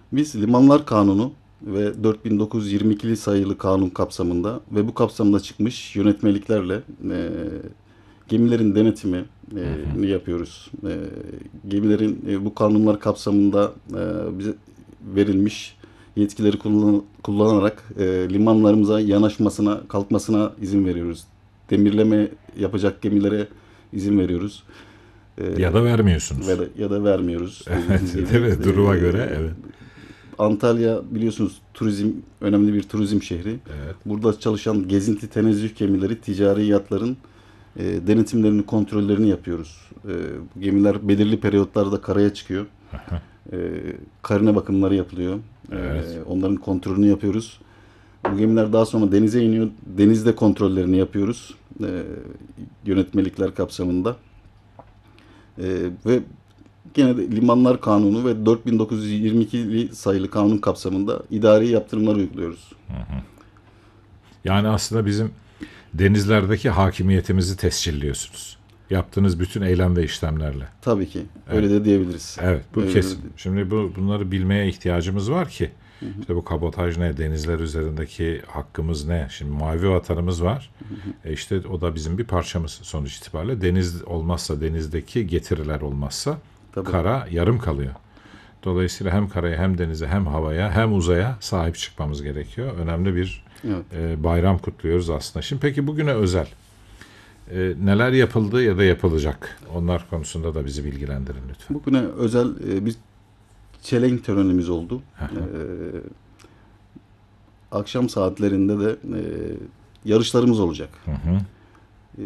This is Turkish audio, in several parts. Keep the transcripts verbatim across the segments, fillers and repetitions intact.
Biz Limanlar Kanunu ve dört bin dokuz yüz yirmi iki sayılı kanun kapsamında ve bu kapsamda çıkmış yönetmeliklerle e, gemilerin denetimi Hı hı. e, yapıyoruz. E, gemilerin e, bu kanunlar kapsamında e, bize verilmiş yetkileri kullan- kullanarak e, limanlarımıza yanaşmasına, kalkmasına izin veriyoruz. Demirleme yapacak gemilere izin veriyoruz. E, Ya da vermiyorsunuz. ve de, ya da vermiyoruz Evet, dediğiniz gibi. değil mi? E, Duruma göre evet. Antalya biliyorsunuz turizm önemli bir turizm şehri. Evet. Burada çalışan gezinti tenezzüh gemileri, ticari yatların e, denetimlerini, kontrollerini yapıyoruz. E, bu gemiler belirli periyotlarda karaya çıkıyor. Aha, E, karine bakımları yapılıyor. E, evet. onların kontrolünü yapıyoruz. Bu gemiler daha sonra denize iniyor. Denizde kontrollerini yapıyoruz. E, yönetmelikler kapsamında. E, ve gene de Limanlar Kanunu ve dört bin dokuz yüz yirmi iki sayılı kanun kapsamında idari yaptırımlar uyguluyoruz. Hı hı. Yani aslında bizim denizlerdeki hakimiyetimizi tescilliyorsunuz. Yaptığınız bütün eylem ve işlemlerle. Tabii ki. Evet. Öyle de diyebiliriz. Evet, bu Öyle de, kesin. Şimdi bu bunları bilmeye ihtiyacımız var ki işte bu kabotaj ne, denizler üzerindeki hakkımız ne? Şimdi mavi vatanımız var. E işte o da bizim bir parçamız sonuç itibariyle. Deniz olmazsa, denizdeki getiriler olmazsa tabii. kara yarım kalıyor. Dolayısıyla hem karaya hem denize hem havaya hem uzaya sahip çıkmamız gerekiyor. Önemli bir Evet. e, bayram kutluyoruz aslında. Şimdi peki bugüne özel e, neler yapıldı ya da yapılacak? Onlar konusunda da bizi bilgilendirin lütfen. Bugüne özel e, bir çelenk törenimiz oldu. E, akşam saatlerinde de e, yarışlarımız olacak. Hı hı. E,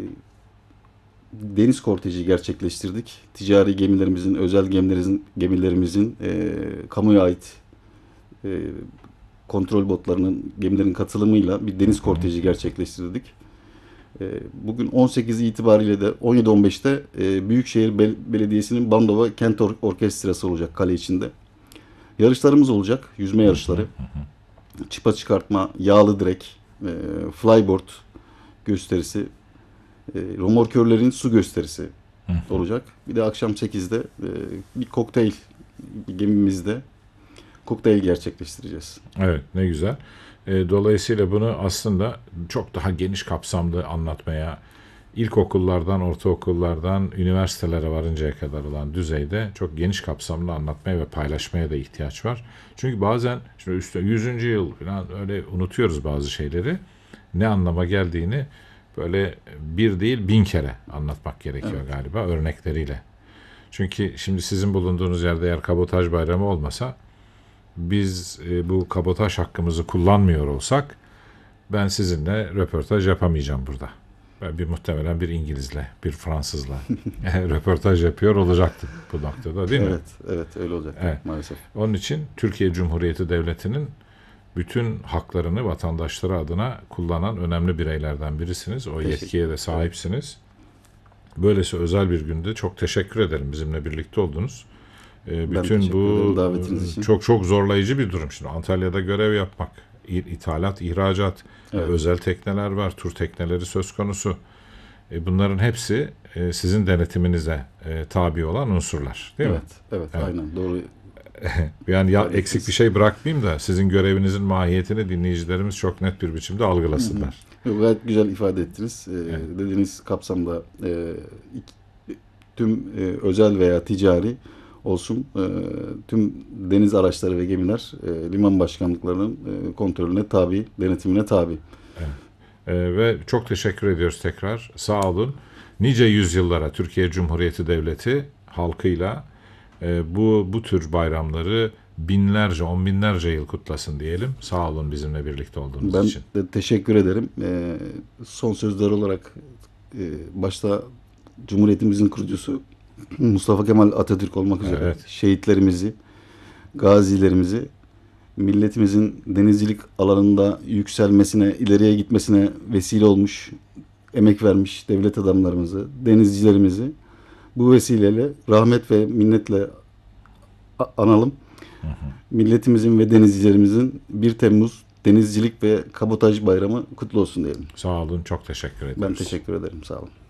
deniz korteji gerçekleştirdik. Ticari gemilerimizin, özel gemilerimizin, gemilerimizin e, kamuya ait e, kontrol botlarının, gemilerin katılımıyla bir deniz korteji gerçekleştirdik. E, bugün on sekizi itibariyle de on yedi on beşte e, Büyükşehir Bel- Belediyesi'nin Bandova Kent Or- Orkestrası olacak kale içinde. Yarışlarımız olacak, yüzme yarışları. Çıpa çıkartma, yağlı direk, e, flyboard gösterisi, e, romorkörlerin su gösterisi olacak. Bir de akşam sekizde e, bir kokteyl bir gemimizde kokteyl gerçekleştireceğiz. Evet, ne güzel. E, dolayısıyla bunu aslında çok daha geniş kapsamlı anlatmaya, ilkokullardan, ortaokullardan, üniversitelere varıncaya kadar olan düzeyde çok geniş kapsamlı anlatmaya ve paylaşmaya da ihtiyaç var. Çünkü bazen şimdi üstte yüzüncü yıl falan öyle unutuyoruz bazı şeyleri. Ne anlama geldiğini böyle bir değil bin kere anlatmak gerekiyor Evet. galiba örnekleriyle. Çünkü şimdi sizin bulunduğunuz yerde eğer kabotaj bayramı olmasa biz e, bu kabotaj hakkımızı kullanmıyor olsak ben sizinle röportaj yapamayacağım burada. Ben bir muhtemelen bir İngilizle, bir Fransızla röportaj yapıyor olacaktım bu noktada değil mi? Evet, evet öyle olacak Evet. maalesef. Onun için Türkiye Cumhuriyeti Devleti'nin bütün haklarını vatandaşları adına kullanan önemli bireylerden birisiniz. O yetkiye de sahipsiniz. Böylesi özel bir günde çok teşekkür ederim bizimle birlikte oldunuz. E, Ben bütün teşekkür ederim bu davetiniz e, için. çok çok zorlayıcı bir durum. Şimdi Antalya'da görev yapmak, İ- ithalat, ihracat, e, Evet. özel tekneler var, tur tekneleri söz konusu. E, bunların hepsi e, sizin denetiminize e, tabi olan unsurlar, değil mi? Evet, evet, Evet. aynen doğru. Yani ya ifade eksik ettiniz. bir şey bırakmayayım da sizin görevinizin mahiyetini dinleyicilerimiz çok net bir biçimde algılasınlar. Yok, gayet güzel ifade ettiniz. Ee, Evet. dediğiniz kapsamda e, ik- tüm e, özel veya ticari olsun e, tüm deniz araçları ve gemiler e, liman başkanlıklarının e, kontrolüne tabi, denetimine tabi. E, ve çok teşekkür ediyoruz tekrar. Sağ olun. Nice yüzyıllara Türkiye Cumhuriyeti Devleti halkıyla e, bu bu tür bayramları binlerce, on binlerce yıl kutlasın diyelim. Sağ olun bizimle birlikte olduğunuz Ben için. de teşekkür ederim. E, son sözler olarak e, başta Cumhuriyetimizin kurucusu Mustafa Kemal Atatürk olmak üzere Evet. şehitlerimizi, gazilerimizi, milletimizin denizcilik alanında yükselmesine, ileriye gitmesine vesile olmuş, emek vermiş devlet adamlarımızı, denizcilerimizi bu vesileyle rahmet ve minnetle analım. Milletimizin ve denizcilerimizin bir Temmuz Denizcilik ve Kabotaj Bayramı kutlu olsun diyelim. Sağ olun. Çok teşekkür ediyoruz. Ben teşekkür ederim. Sağ olun.